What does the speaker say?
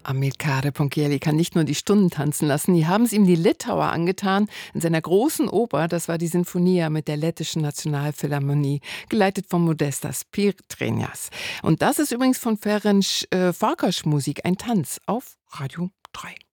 Amilcare Ponchielli kann nicht nur die Stunden tanzen lassen, die haben es ihm die Litauer angetan in seiner großen Oper, das war die Sinfonia mit der Lettischen Nationalphilharmonie, geleitet von Modestas Pietrenias. Und das ist übrigens von Ferenc Farkas Musik, ein Tanz auf Radio 3.